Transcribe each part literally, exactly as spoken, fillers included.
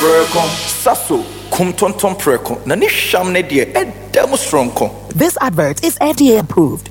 Preko Sasso Kumtonton Preko Nani Sham Nedia and Demostronko. This advert is F D A approved.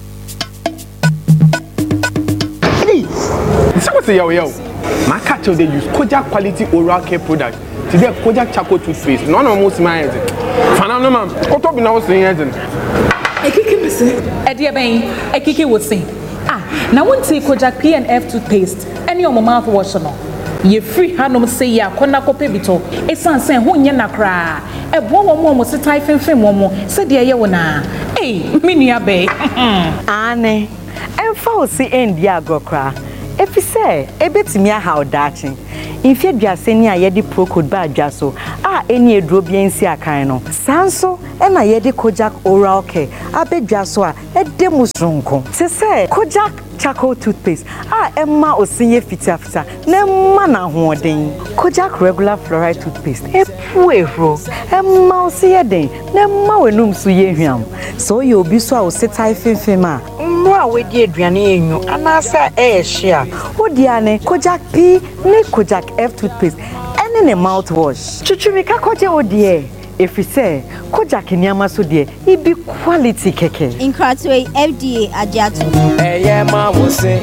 Hey, what's the yo yo? My cat they use Kojak quality oral care product. Today Kojak charcoal toothpaste. None of most my head. Fanano man, what up in our saying? Ekiki be say, Edia ben, Ekiki would say. Ah, now won't take Kojak P and F toothpaste. Any of my mouthwash no. Ye free hanum say ya kona kope bito. Esan sen ho nya na kra. E bo wo mo mo se tai fenfen mo mo. Se de ye wona. Eh, me nua be. Ane. Emfa o si endi agokra. Efi se, ebetimi aha odachi. Infi aduase ni a ye di Procode ba adwaso. A eni eduro bia nsi akan no. Sanso e na ye di Kojak oral care. Abedwaso a e de musronko. Se se Kojak charcoal toothpaste. Ah, Emma osinye fita fita. Nemma na hoden. Kojak regular fluoride toothpaste. E puero. Emma osiye den. Nemma wenum so ye hwam. So ye obi so a osetai fenfema. Mwa we di aduane enyu anasa e hia. Odiane Kojak P ne Kojak F toothpaste. Ene ne mouthwash. Chuchumika koje odie. If we say Kojak nyama so de e be quality keke. Incratway F D A Ajato. Eh yeah ma wo say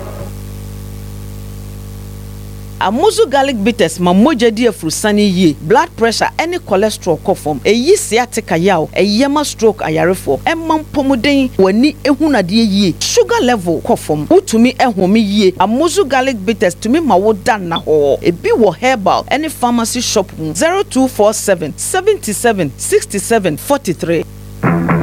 Amuzu garlic bitters ma moja di afrusani ye blood pressure any cholesterol kofom eyi sciatica yaw eyema stroke ayarefo emman pomuden wani ehunade ye sugar level kofom utumi ehome ye Amuzu garlic bitters tumi ma wo dan na ho ebi wo herbal any pharmacy shop zero two four seven seven seven six seven four three.